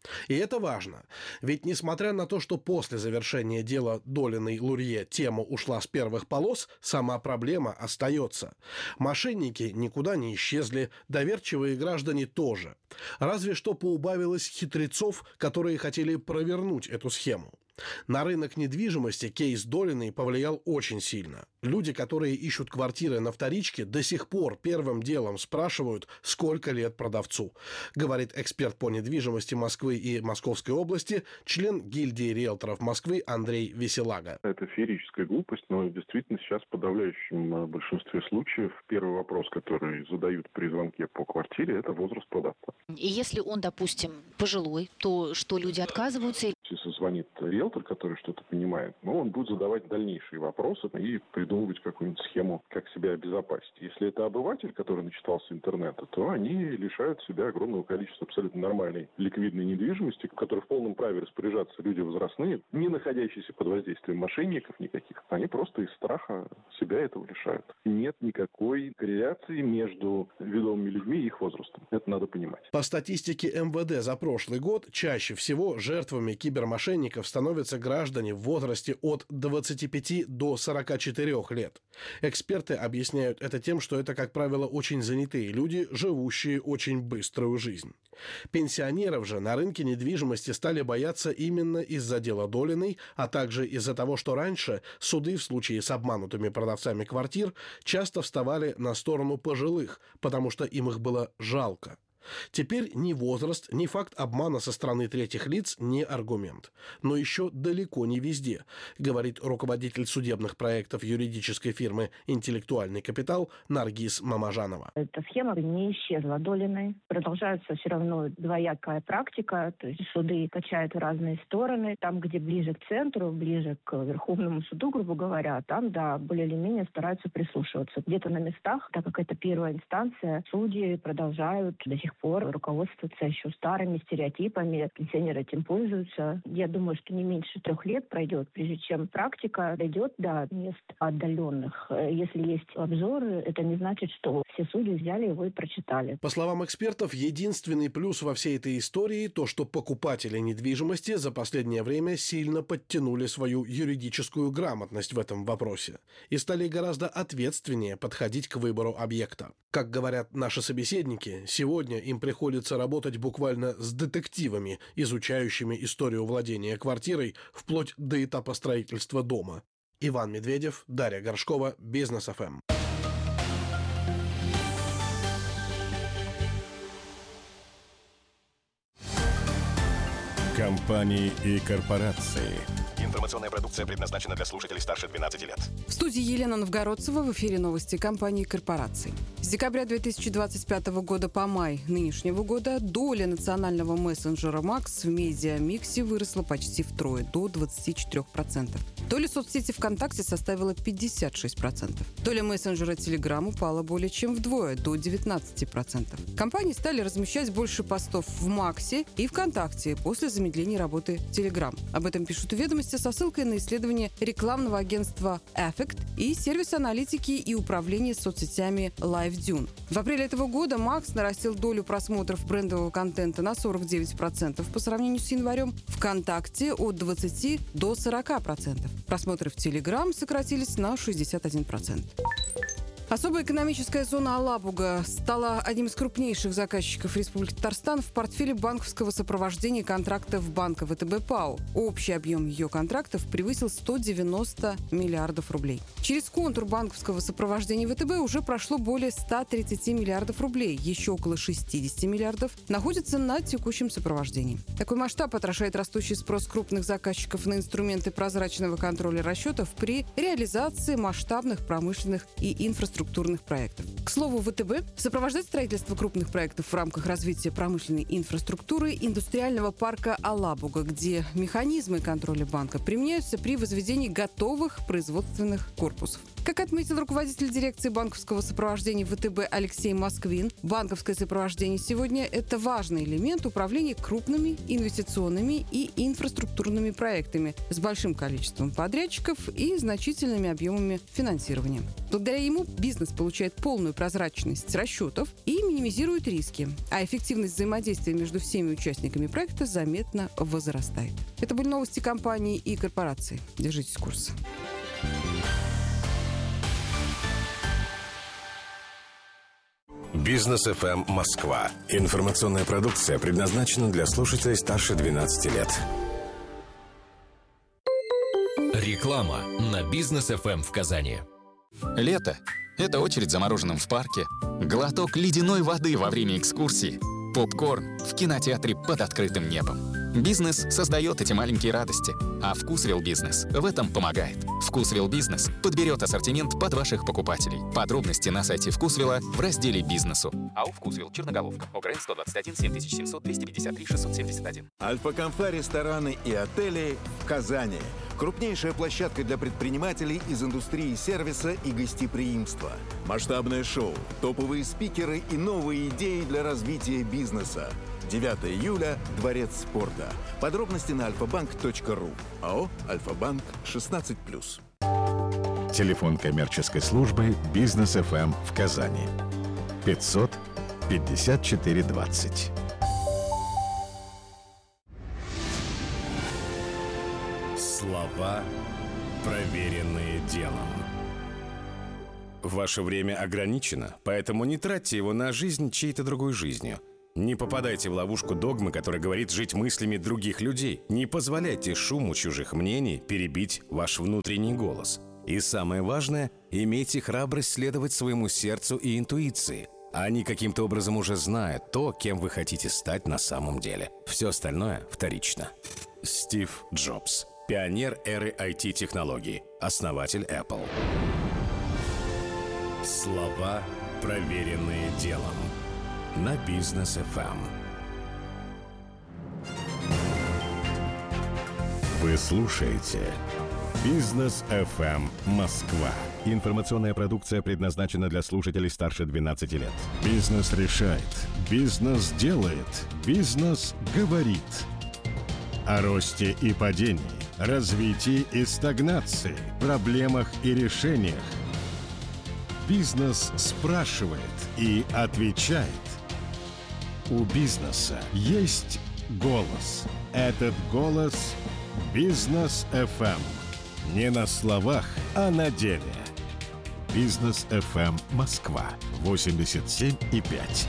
И это важно, ведь несмотря на то, что после завершения дела Долиной-Лурье тема ушла с первых полос, сама проблема остается. Мошенники никуда не исчезли, доверчивые граждане тоже. Разве что поубавилось хитрецов, которые хотели провернуть эту схему. На рынок недвижимости кейс Долиной повлиял очень сильно. Люди, которые ищут квартиры на вторичке, до сих пор первым делом спрашивают, сколько лет продавцу, говорит эксперт по недвижимости Москвы и Московской области, член гильдии риэлторов Москвы Андрей Веселага. Это феерическая глупость, но действительно сейчас в подавляющем большинстве случаев первый вопрос, который задают при звонке по квартире, это возраст продавца. И если он, допустим, пожилой, то что, люди отказываются? Если звонит риэлтор, который что-то понимает, он будет задавать дальнейшие вопросы и придумывать какую-нибудь схему, как себя обезопасить. Если это обыватель, который начитался интернета, то они лишают себя огромного количества абсолютно нормальной ликвидной недвижимости, которой в полном праве распоряжаться люди возрастные, не находящиеся под воздействием мошенников никаких. Они просто из страха себя этого лишают. Нет никакой корреляции между ведомыми людьми и их возрастом. Это надо понимать. По статистике МВД за прошлый год чаще всего жертвами кибермошенников становятся граждане в возрасте от 25 до 44 лет. Эксперты объясняют это тем, что это, как правило, очень занятые люди, живущие очень быструю жизнь. Пенсионеров же на рынке недвижимости стали бояться именно из-за дела Долиной, а также из-за того, что раньше суды в случае с обманутыми продавцами квартир часто вставали на сторону пожилых, потому что им их было жалко. Теперь ни возраст, ни факт обмана со стороны третьих лиц не аргумент. Но еще далеко не везде, говорит руководитель судебных проектов юридической фирмы «Интеллектуальный капитал» Наргиз Мамажанова. Эта схема не исчезла Долиной. Продолжается все равно двоякая практика, то есть суды качают в разные стороны. Там, где ближе к центру, ближе к Верховному суду, грубо говоря, там, да, более или менее стараются прислушиваться. Где-то на местах, так как это первая инстанция, судьи продолжают до сих пор руководствуются еще старыми стереотипами, пенсионеры этим пользуются. Я думаю, что не меньше 3 лет пройдет, прежде чем практика дойдет до мест отдаленных. Если есть обзоры, это не значит, что все судьи взяли его и прочитали. По словам экспертов, единственный плюс во всей этой истории то, что покупатели недвижимости за последнее время сильно подтянули свою юридическую грамотность в этом вопросе и стали гораздо ответственнее подходить к выбору объекта. Как говорят наши собеседники, сегодня им приходится работать буквально с детективами, изучающими историю владения квартирой вплоть до этапа строительства дома. Иван Медведев, Дарья Горшкова, Бизнес ФМ. Компании и корпорации. Информационная продукция предназначена для слушателей старше 12 лет. В студии Елена Новгородцева, в эфире новости компании и корпораций. С декабря 2025 года по май нынешнего года доля национального мессенджера Макс в медиамиксе выросла почти втрое, до 24%. Доля соцсети ВКонтакте составила 56%. Доля мессенджера Телеграм упала более чем вдвое, до 19%. Компании стали размещать больше постов в Максе и ВКонтакте после замедления работы Телеграм. Об этом пишут «Ведомости» со ссылкой на исследование рекламного агентства Affect и сервис аналитики и управления соцсетями LiveDune. В апреле этого года Макс нарастил долю просмотров брендового контента на 49% по сравнению с январем, ВКонтакте от 20% до 40%. Просмотры в Telegram сократились на 61%. Особая экономическая зона Алабуга стала одним из крупнейших заказчиков Республики Татарстан в портфеле банковского сопровождения контрактов банка ВТБ ПАО. Общий объем ее контрактов превысил 190 миллиардов рублей. Через контур банковского сопровождения ВТБ уже прошло более 130 миллиардов рублей. Еще около 60 миллиардов находятся на текущем сопровождении. Такой масштаб отражает растущий спрос крупных заказчиков на инструменты прозрачного контроля расчетов при реализации масштабных промышленных и инфраструктурных проектов. К слову, ВТБ сопровождает строительство крупных проектов в рамках развития промышленной инфраструктуры индустриального парка Алабуга, где механизмы контроля банка применяются при возведении готовых производственных корпусов. Как отметил руководитель дирекции банковского сопровождения ВТБ Алексей Москвин, банковское сопровождение сегодня – это важный элемент управления крупными инвестиционными и инфраструктурными проектами с большим количеством подрядчиков и значительными объемами финансирования. Благодаря ему бизнес бизнес получает полную прозрачность расчетов и минимизирует риски, а эффективность взаимодействия между всеми участниками проекта заметно возрастает. Это были новости компаний и корпораций. Держитесь курса. Бизнес FM Москва. Информационная продукция предназначена для слушателей старше 12 лет. Реклама на Бизнес FM в Казани. Лето – это очередь за мороженым в парке, глоток ледяной воды во время экскурсии, попкорн в кинотеатре под открытым небом. Бизнес создает эти маленькие радости, а Вкусвилл Бизнес в этом помогает. Вкусвилл Бизнес подберет ассортимент под ваших покупателей. Подробности на сайте Вкусвилла в разделе «Бизнесу». АО «Вкусвилл», Черноголовка, ОГРН 121 7700 253 671. Альфа-Кафе рестораны и отели в Казани. Крупнейшая площадка для предпринимателей из индустрии сервиса и гостеприимства. Масштабное шоу, топовые спикеры и новые идеи для развития бизнеса. 9 июля – Дворец спорта. Подробности на alfabank.ru. АО «Альфа-Банк» 16+. Телефон коммерческой службы «Бизнес FM» в Казани. 500 54 20. Слова, проверенные делом. Ваше время ограничено, поэтому не тратьте его на жизнь чьей-то другой жизнью. Не попадайте в ловушку догмы, которая говорит жить мыслями других людей. Не позволяйте шуму чужих мнений перебить ваш внутренний голос. И самое важное, имейте храбрость следовать своему сердцу и интуиции. Они каким-то образом уже знают то, кем вы хотите стать на самом деле. Все остальное вторично. Стив Джобс. Пионер эры IT-технологий. Основатель Apple. Слова, проверенные делом. На Бизнес FM. Вы слушаете Бизнес FM Москва. Информационная продукция предназначена для слушателей старше 12 лет. Бизнес решает. Бизнес делает. Бизнес говорит. О росте и падении, развитии и стагнации, проблемах и решениях. Бизнес спрашивает и отвечает. У бизнеса есть голос. Этот голос – Бизнес FM. Не на словах, а на деле. Бизнес FM Москва 87,5.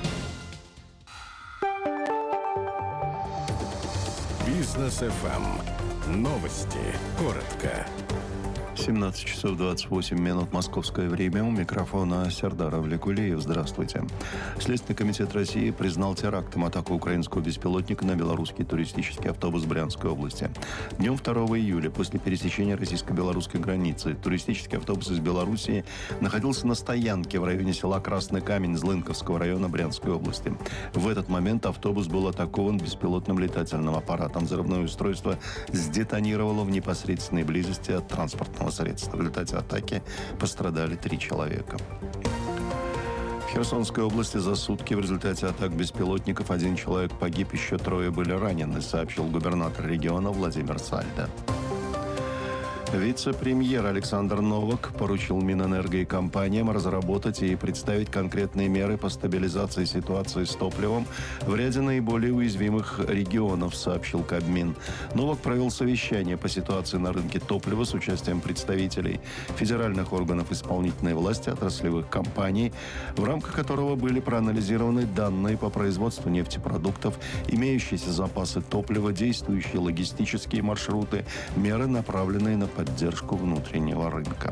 Бизнес FM. Новости. Коротко. 17 часов 28 минут московское время. У микрофона Сердар Авликулиев. Здравствуйте. Следственный комитет России признал терактом атаку украинского беспилотника на белорусский туристический автобус Брянской области. Днем 2 июля, после пересечения российско-белорусской границы, туристический автобус из Белоруссии находился на стоянке в районе села Красный Камень Злынковского района Брянской области. В этот момент автобус был атакован беспилотным летательным аппаратом. Взрывное устройство сдетонировало в непосредственной близости от транспортного средства. В результате атаки пострадали 3 человека. В Херсонской области за сутки в результате атак беспилотников 1 человек погиб, еще 3 были ранены, сообщил губернатор региона Владимир Сальдо. Вице-премьер Александр Новак поручил Минэнерго и компаниям разработать и представить конкретные меры по стабилизации ситуации с топливом в ряде наиболее уязвимых регионов, сообщил Кабмин. Новак провел совещание по ситуации на рынке топлива с участием представителей федеральных органов исполнительной власти, отраслевых компаний, в рамках которого были проанализированы данные по производству нефтепродуктов, имеющиеся запасы топлива, действующие логистические маршруты, меры, направленные на поддержку внутреннего рынка.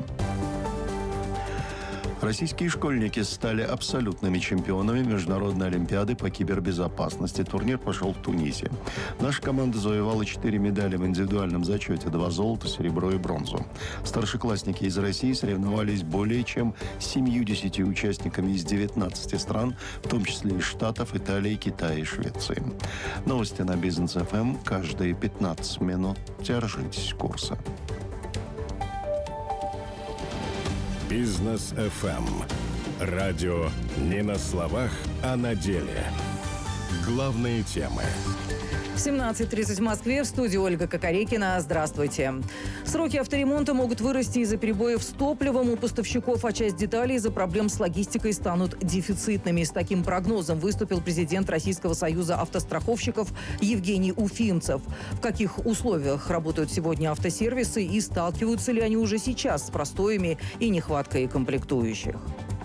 Российские школьники стали абсолютными чемпионами Международной олимпиады по кибербезопасности. Турнир прошел в Тунисе. Наша команда завоевала 4 медали в индивидуальном зачете: 2 золота, серебро и бронзу. Старшеклассники из России соревновались более чем 70 участниками из 19 стран, в том числе из Штатов, Италии, Китая и Швеции. Новости на Бизнес FM каждые 15 минут. Держитесь курса. Бизнес FM. Радио не на словах, а на деле. Главные темы. 17:30 в Москве. В студии Ольга Кокорекина. Здравствуйте. Сроки авторемонта могут вырасти из-за перебоев с топливом у поставщиков, а часть деталей из-за проблем с логистикой станут дефицитными. С таким прогнозом выступил президент Российского союза автостраховщиков Евгений Уфимцев. В каких условиях работают сегодня автосервисы и сталкиваются ли они уже сейчас с простоями и нехваткой комплектующих?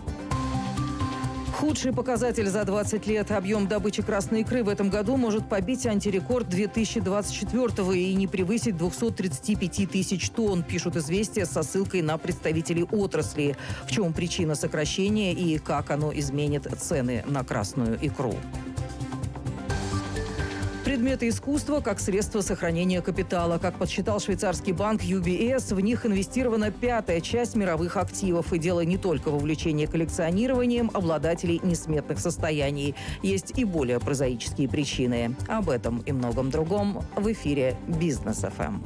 Худший показатель за 20 лет. Объем добычи красной икры в этом году может побить антирекорд 2024-го и не превысить 235 тысяч тонн, пишут «Известия» со ссылкой на представителей отрасли. В чем причина сокращения и как оно изменит цены на красную икру? Предметы искусства как средство сохранения капитала. Как подсчитал швейцарский банк UBS, в них инвестирована 1/5 часть мировых активов. И дело не только в увлечении коллекционированием обладателей несметных состояний. Есть и более прозаические причины. Об этом и многом другом в эфире «Бизнес ФМ».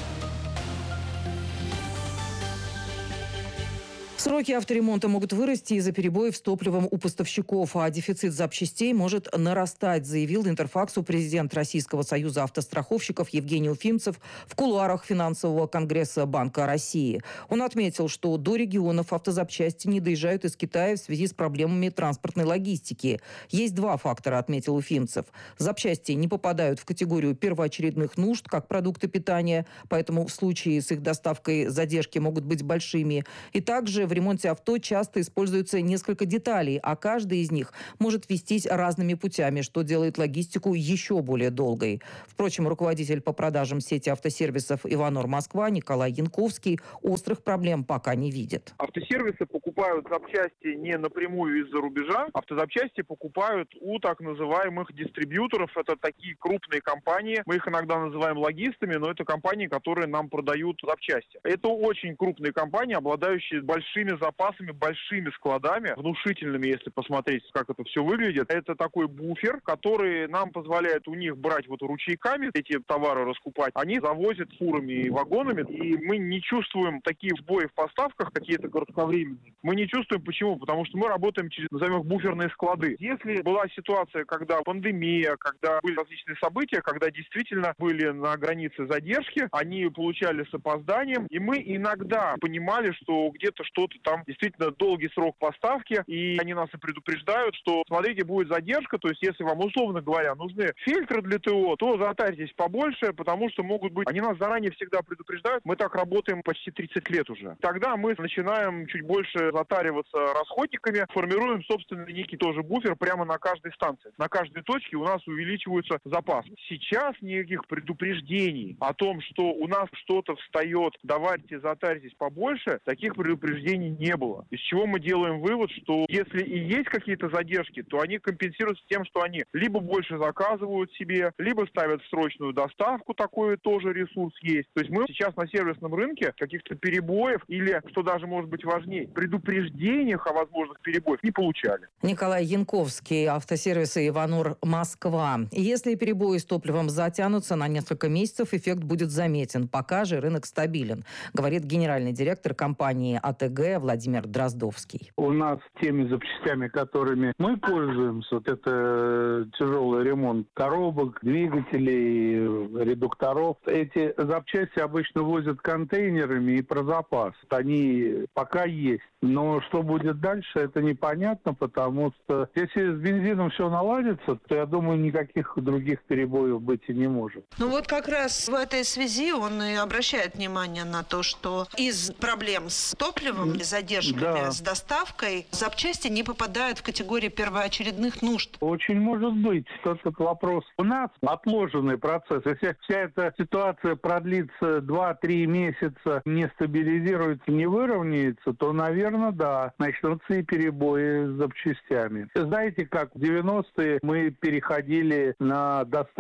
Сроки авторемонта могут вырасти из-за перебоев с топливом у поставщиков, а дефицит запчастей может нарастать, заявил Интерфаксу президент Российского союза автостраховщиков Евгений Уфимцев в кулуарах финансового конгресса Банка России. Он отметил, что до регионов автозапчасти не доезжают из Китая в связи с проблемами транспортной логистики. Есть два фактора, отметил Уфимцев. Запчасти не попадают в категорию первоочередных нужд, как продукты питания, поэтому в случае с их доставкой задержки могут быть большими. И также в ремонте авто часто используется несколько деталей, а каждая из них может вестись разными путями, что делает логистику еще более долгой. Впрочем, руководитель по продажам сети автосервисов «Иванор Москва» Николай Янковский острых проблем пока не видит. Автосервисы покупают запчасти не напрямую из-за рубежа. Автозапчасти покупают у так называемых дистрибьюторов. Это такие крупные компании. Мы их иногда называем логистами, но это компании, которые нам продают запчасти. Это очень крупные компании, обладающие большими запасами, большими складами, внушительными, если посмотреть, как это все выглядит. Это такой буфер, который нам позволяет у них брать вот ручейками эти товары раскупать. Они завозят фурами и вагонами, и мы не чувствуем такие сбои в поставках, какие-то кратковременные. Мы не чувствуем. Почему? Потому что мы работаем через, назовем их, буферные склады. Если была ситуация, когда пандемия, когда были различные события, когда действительно были на границе задержки, они получали с опозданием, и мы иногда понимали, что где-то что-то там действительно долгий срок поставки, и они нас и предупреждают, что, смотрите, будет задержка, то есть если вам, условно говоря, нужны фильтры для ТО, то затарьтесь побольше, потому что могут быть... Они нас заранее всегда предупреждают, мы так работаем почти 30 лет уже. Тогда мы начинаем чуть больше затариваться расходниками, формируем собственный некий тоже буфер прямо на каждой станции. На каждой точке у нас увеличивается запас. Сейчас никаких предупреждений о том, что у нас что-то встает, давайте затарьтесь побольше, таких предупреждений не было. Из чего мы делаем вывод, что если и есть какие-то задержки, то они компенсируются тем, что они либо больше заказывают себе, либо ставят в срочную доставку, такой тоже ресурс есть. То есть мы сейчас на сервисном рынке каких-то перебоев или, что даже может быть важнее, предупреждениях о возможных перебоях не получали. Николай Янковский, автосервисы «Иванор Москва». Если перебои с топливом затянутся на несколько месяцев, эффект будет заметен. Пока же рынок стабилен, говорит генеральный директор компании АТГ Владимир Дроздовский. У нас теми запчастями, которыми мы пользуемся, вот это тяжелый ремонт коробок, двигателей, редукторов. Эти запчасти обычно возят контейнерами и про запас. Они пока есть. Но что будет дальше, это непонятно, потому что если с бензином все наладится, то, я думаю, никаких других перебоев быть и не может. Ну вот как раз в этой связи он и обращает внимание на то, что из проблем с топливом, задержками с доставкой, запчасти не попадают в категорию первоочередных нужд. Очень может быть. Этот вопрос. У нас отложенный процесс. Если вся эта ситуация продлится 2-3 месяца, не стабилизируется, не выровняется, то, наверное, да, начнутся и перебои с запчастями. Знаете, как в 90-е мы переходили на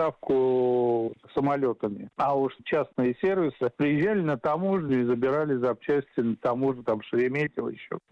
доставку самолетами, а уж частные сервисы приезжали на таможню и забирали запчасти на таможню, там Шереметьево еще где-то.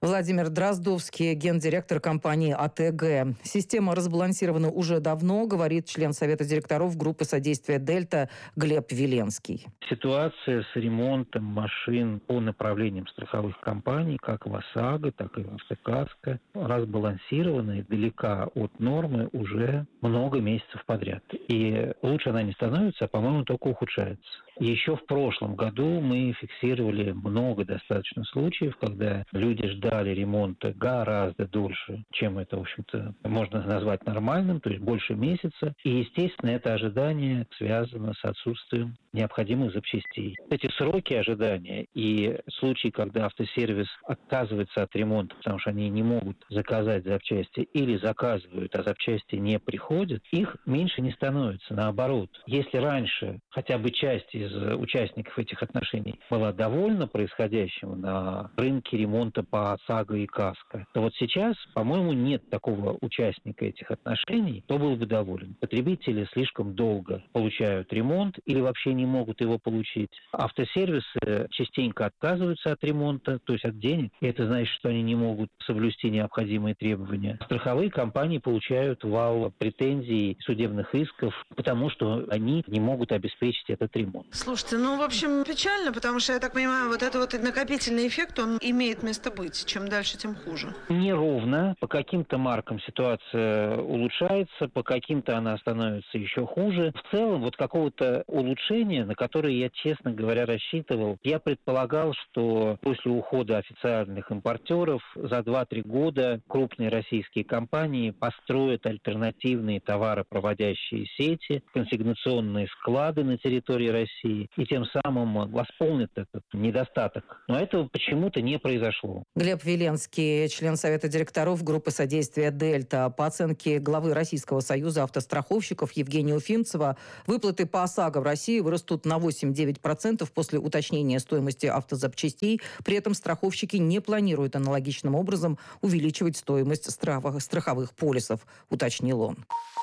Владимир Дроздовский, гендиректор компании АТГ. Система разбалансирована уже давно, говорит член Совета директоров группы содействия «Дельта» Глеб Веленский. Ситуация с ремонтом машин по направлениям страховых компаний, как в ОСАГО, так и в Автокаско, разбалансирована и далека от нормы уже много месяцев подряд. И лучше она не становится, а, по-моему, только ухудшается. Еще в прошлом году мы фиксировали много достаточно случаев, когда люди ждали ремонта гораздо дольше, чем это, в общем-то, можно назвать нормальным, то есть больше месяца. И, естественно, это ожидание связано с отсутствием необходимых запчастей. Эти сроки ожидания и случаи, когда автосервис отказывается от ремонта, потому что они не могут заказать запчасти или заказывают, а запчасти не приходят, их меньше не становится. Наоборот, если раньше хотя бы часть из участников этих отношений была довольна происходящим на рынке ремонта по ОСАГО и КАСКО, то вот сейчас, по-моему, нет такого участника этих отношений, кто был бы доволен. Потребители слишком долго получают ремонт или вообще не могут его получить. Автосервисы частенько отказываются от ремонта, то есть от денег, и это значит, что они не могут соблюсти необходимые требования. Страховые компании получают вал претензий, судебных исков, потому что они не могут обеспечить этот ремонт. Слушайте, в общем, печально, потому что, я так понимаю, вот этот накопительный эффект, он имеет место быть. Чем дальше, тем хуже. Неровно. По каким-то маркам ситуация улучшается, по каким-то она становится еще хуже. В целом, вот какого-то улучшения, на которое я, честно говоря, рассчитывал, я предполагал, что после ухода официальных импортеров за 2-3 года крупные российские компании построят альтернативные товаропроводящие сети, консигнационные склады на территории России, и тем самым восполнит этот недостаток. Но этого почему-то не произошло. Глеб Веленский, член Совета директоров группы содействия «Дельта». По оценке главы Российского союза автостраховщиков Евгения Уфимцева, выплаты по ОСАГО в России вырастут на 8-9% после уточнения стоимости автозапчастей. При этом страховщики не планируют аналогичным образом увеличивать стоимость страховых полисов, уточнил он.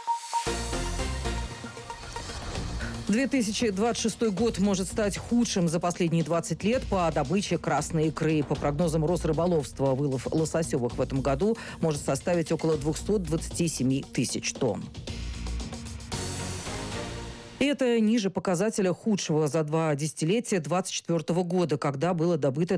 2026 год может стать худшим за последние 20 лет по добыче красной икры. По прогнозам Росрыболовства, вылов лососевых в этом году может составить около 227 тысяч тонн. И это ниже показателя худшего за 2 десятилетия 2024 года, когда было добыто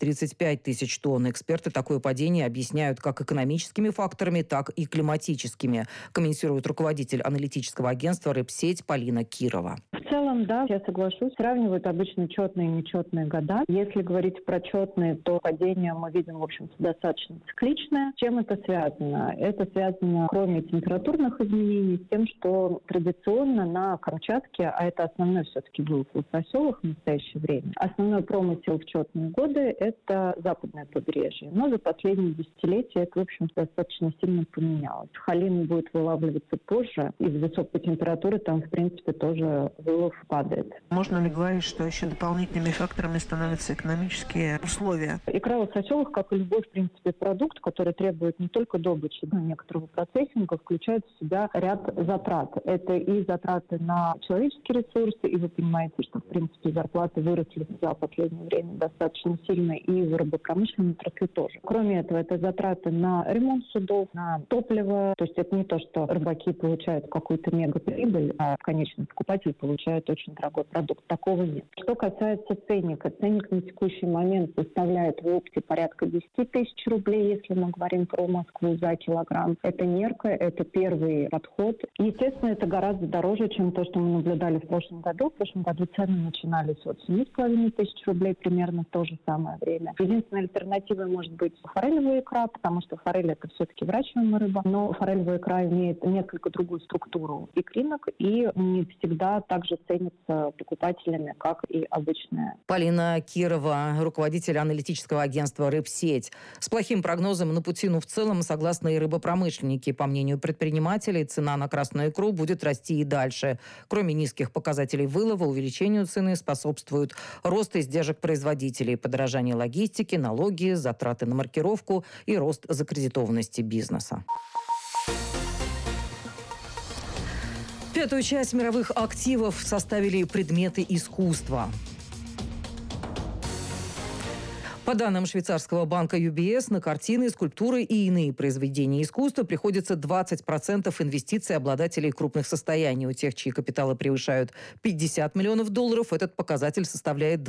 235 тысяч тонн. Эксперты такое падение объясняют как экономическими факторами, так и климатическими, комментирует руководитель аналитического агентства «Рыбсеть» Полина Кирова. В целом, да, я соглашусь. Сравнивают обычно четные и нечетные года. Если говорить про четные, то падение мы видим, в общем-то, достаточно цикличное. С чем это связано? Это связано, кроме температурных изменений, с тем, что традиционно на Камчатке, а это основной все-таки был лососевых в настоящее время, основной промысел в четные годы – это западное побережье. Но за последние десятилетия это, в общем-то, достаточно сильно поменялось. Халин будет вылавливаться позже. Из-за высокой температуры там, в принципе, тоже вылов падает. Можно ли говорить, что еще дополнительными факторами становятся экономические условия? Икра лососевых, как и любой, в принципе, продукт, который требует не только добычи, но и некоторого процессинга, включает в себя ряд затрат. Это и затраты на человеческие ресурсы, и вы понимаете, что, в принципе, зарплаты выросли за последнее время достаточно сильно, и в рыбопромышленной отрасли тоже. Кроме этого, это затраты на ремонт судов, на топливо. То есть это не то, что рыбаки получают какую-то мегаприбыль, а конечный покупатель получает очень дорогой продукт. Такого нет. Что касается ценника. Ценник на текущий момент составляет в опте порядка 10 тысяч рублей, если мы говорим про Москву, за килограмм. Это мерка, это первый подход. Естественно, это гораздо дороже, чем то, что мы наблюдали в прошлом году. В прошлом году цены начинались от 7,5 тысяч рублей примерно в то же самое время. Единственной альтернативой может быть форелевая икра, потому что форель – это все-таки выращиваемая рыба, но форелевая икра имеет несколько другую структуру икринок и не всегда также ценится покупателями, как и обычная. Полина Кирова, руководитель аналитического агентства «Рыбсеть». С плохим прогнозом на путину в целом согласны и рыбопромышленники. По мнению предпринимателей, цена на красную икру будет расти и дальше. Кроме низких показателей вылова, увеличению цены способствуют рост издержек производителей, подорожание логистики, налоги, затраты на маркировку и рост закредитованности бизнеса. Пятую часть мировых активов составили предметы искусства. По данным швейцарского банка UBS, на картины, скульптуры и иные произведения искусства приходится 20% инвестиций обладателей крупных состояний. У тех, чьи капиталы превышают $50 миллионов, этот показатель составляет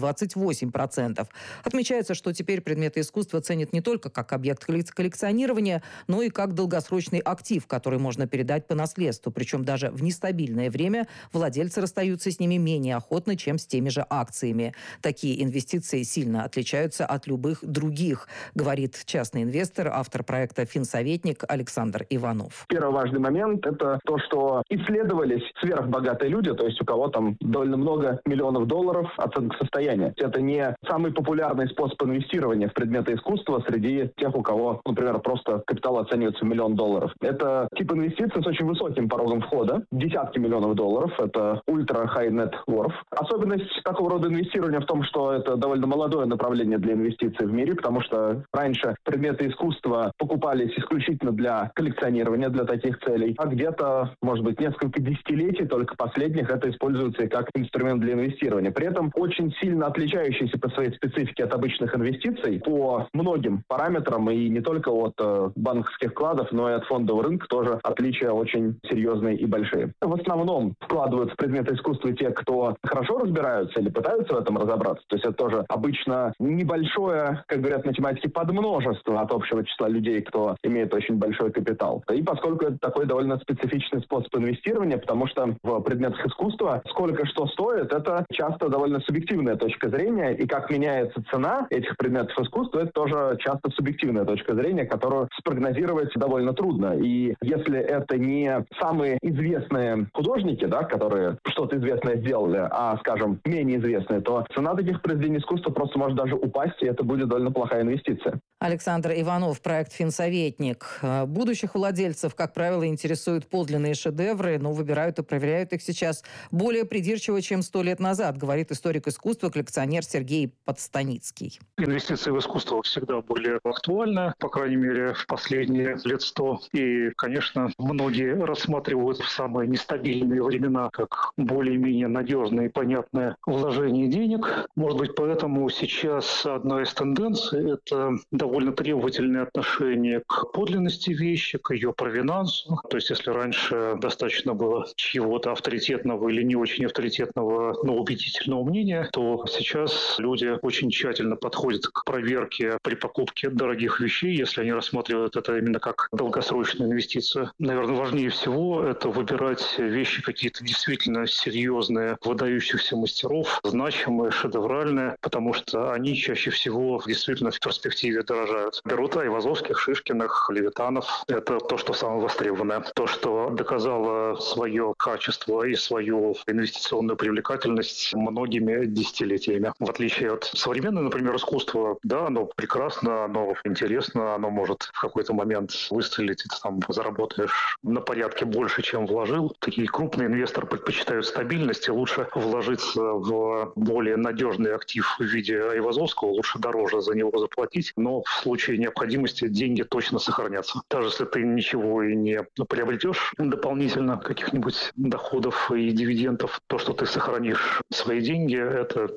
28%. Отмечается, что теперь предметы искусства ценят не только как объект коллекционирования, но и как долгосрочный актив, который можно передать по наследству. Причем даже в нестабильное время владельцы расстаются с ними менее охотно, чем с теми же акциями. Такие инвестиции сильно отличаются от любых других, говорит частный инвестор, автор проекта «Финсоветник» Александр Иванов. Первый важный момент – это то, что исследовались сверхбогатые люди, то есть у кого там довольно много миллионов долларов оценка состояния. Это не самый популярный способ инвестирования в предметы искусства среди тех, у кого, например, просто капитал оценивается в $1 миллион. Это тип инвестиций с очень высоким порогом входа, десятки миллионов долларов, это ультра-high net worth. Особенность такого рода инвестирования в том, что это довольно молодое направление для инвестиций в мире, потому что раньше предметы искусства покупались исключительно для коллекционирования, для таких целей, а где-то, может быть, несколько десятилетий, только последних, это используется и как инструмент для инвестирования. При этом очень сильно отличающийся по своей специфике от обычных инвестиций по многим параметрам, и не только от банковских вкладов, но и от фондового рынка тоже отличия очень серьезные и большие. В основном вкладывают в предметы искусства те, кто хорошо разбираются или пытаются в этом разобраться. То есть это тоже обычно небольшое, как говорят математики, подмножество от общего числа людей, кто имеет очень большой капитал. И поскольку это такой довольно специфичный способ инвестирования, потому что в предметах искусства сколько что стоит, это часто довольно субъективная точка зрения, и как меняется цена этих предметов искусства, это тоже часто субъективная точка зрения, которую спрогнозировать довольно трудно. И если это не самые известные художники, да, которые что-то известное сделали, а, скажем, менее известные, то цена таких произведений искусства просто может даже упасть, и это будет довольно плохая инвестиция. Александр Иванов, проект «Финсоветник». Будущих владельцев, как правило, интересуют подлинные шедевры, но выбирают и проверяют их сейчас более придирчиво, чем 100 лет назад, говорит историк искусства, коллекционер Сергей Подстаницкий. Инвестиции в искусство всегда были актуальны, по крайней мере, в последние лет 100. И, конечно, многие рассматривают в самые нестабильные времена как более-менее надежное и понятное вложение денег. Может быть, поэтому сейчас одна из тенденций – это довольно требовательное отношение к подлинности вещи, к ее провинансу. То есть, если раньше достаточно было чьего-то авторитетного или не очень авторитетного, но убедительного мнения, то сейчас люди очень тщательно подходят к проверке при покупке дорогих вещей, если они рассматривают это именно как долгосрочную инвестицию. Наверное, важнее всего это выбирать вещи какие-то действительно серьезные, выдающихся мастеров, значимые, шедевральные, потому что они чаще всего действительно в перспективе дорожают. Берут Айвазовских, Шишкиных, Левитанов. Это то, что самое востребованное. То, что доказало свое качество и свою инвестиционную привлекательность многими десятилетиями. В отличие от современного, например, искусства, да, оно прекрасно, оно интересно, оно может в какой-то момент выстрелить, и ты там заработаешь на порядке больше, чем вложил. Такие крупные инвесторы предпочитают стабильность, и лучше вложиться в более надежный актив в виде Айвазовского, лучше дороже за него заплатить, но в случае необходимости деньги точно сохранятся. Даже если ты ничего и не приобретешь дополнительно, каких-нибудь доходов и дивидендов, то, что ты сохранишь свои деньги, это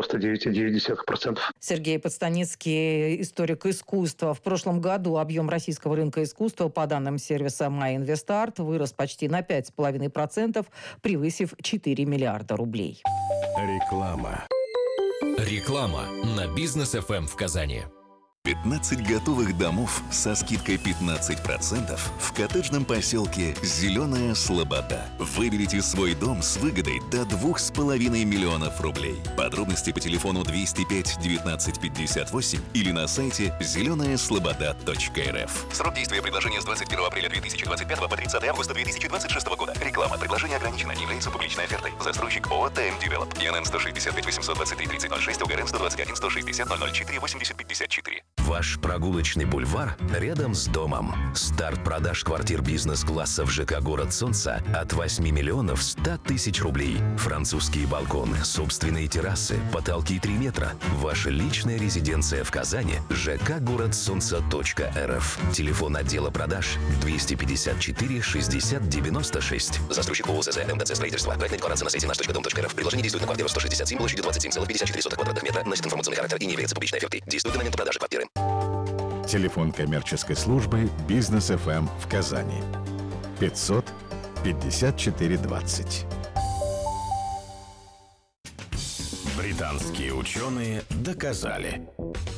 99,9%. Сергей Подстаницкий, историк искусства. В прошлом году объем российского рынка искусства, по данным сервиса MyInvestArt, вырос почти на 5,5%, превысив 4 миллиарда рублей. Реклама. Реклама на Бизнес ФМ в Казани. 15 готовых домов со скидкой 15% в коттеджном поселке «Зеленая Слобода». Выберите свой дом с выгодой до 2,5 миллионов рублей. Подробности по телефону 205 19 58 или на сайте зеленаяслобода.рф. Срок действия предложения с 21 апреля 2025 по 30 августа 2026 года. Реклама. Предложение ограничено. Не является публичной офертой. Застройщик ООО «ТМ Девелоп». ИНН 165 823 3006, УГРН 121 160 004 80 54. Ваш прогулочный бульвар рядом с домом. Старт продаж квартир бизнес-класса в ЖК «Город Солнца» от 8 миллионов 100 тысяч рублей. Французские балконы, собственные террасы, потолки 3 метра. Ваша личная резиденция в Казани. ЖК «Город Солнца.рф». Телефон отдела продаж 254 60 96. Застройщик ООО ЗЗ МДЦ строительство. Проектная декларация на сайте наш.дом.рф. Предложение действует на квартиру 167, площадью 27,54 квадратных метра. Носит информационный характер и не является публичной офертой. Действует до момента продажи квартиры. Телефон коммерческой службы «Бизнес ФМ» в Казани. 500 54 20. Британские ученые доказали.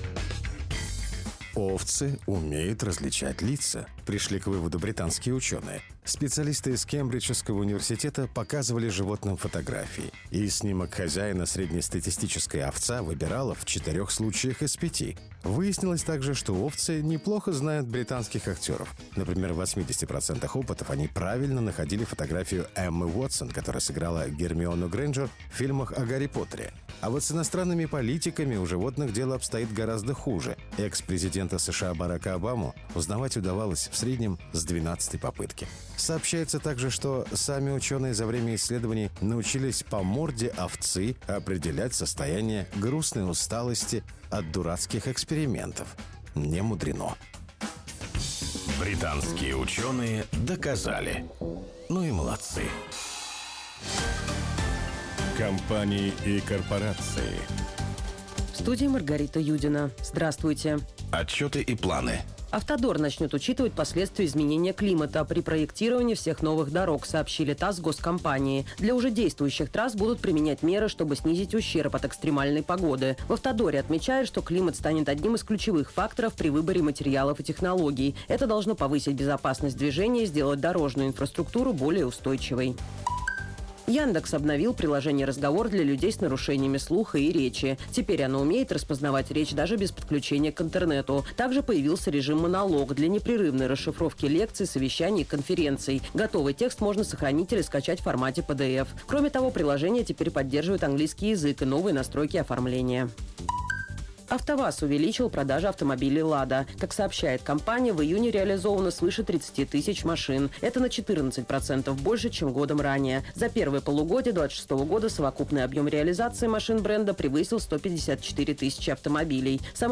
Овцы умеют различать лица, пришли к выводу британские ученые. Специалисты из Кембриджского университета показывали животным фотографии, и снимок хозяина среднестатистическая овца выбирала в 4 случаях из 5. Выяснилось также, что овцы неплохо знают британских актеров. Например, в 80% опытов они правильно находили фотографию Эммы Уотсон, которая сыграла Гермиону Грейнджер в фильмах о Гарри Поттере. А вот с иностранными политиками у животных дело обстоит гораздо хуже. Экс-президента США Барака Обаму узнавать удавалось в среднем с 12-й попытки. Сообщается также, что сами ученые за время исследований научились по морде овцы определять состояние грустной усталости от дурацких экспериментов. Не мудрено. Британские ученые доказали. Ну и молодцы. Компании и корпорации. В студии Маргарита Юдина. Здравствуйте. Отчеты и планы. Автодор начнет учитывать последствия изменения климата при проектировании всех новых дорог, сообщили ТАСС госкомпании. Для уже действующих трасс будут применять меры, чтобы снизить ущерб от экстремальной погоды. В Автодоре отмечают, что климат станет одним из ключевых факторов при выборе материалов и технологий. Это должно повысить безопасность движения и сделать дорожную инфраструктуру более устойчивой. Яндекс обновил приложение «Разговор» для людей с нарушениями слуха и речи. Теперь оно умеет распознавать речь даже без подключения к интернету. Также появился режим «Монолог» для непрерывной расшифровки лекций, совещаний и конференций. Готовый текст можно сохранить или скачать в формате PDF. Кроме того, приложение теперь поддерживает английский язык и новые настройки оформления. АвтоВАЗ увеличил продажи автомобилей «Лада». Как сообщает компания, в июне реализовано свыше 30 тысяч машин. Это на 14% больше, чем годом ранее. За первое полугодие 2026 года совокупный объем реализации машин бренда превысил 154 тысячи автомобилей.